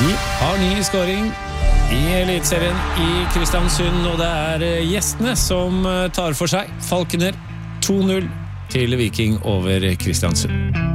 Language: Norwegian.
De har ny scoring i Elitserien i Kristiansund, og det gjestene som tar for seg. Falkener 2-0 til Viking over Kristiansund.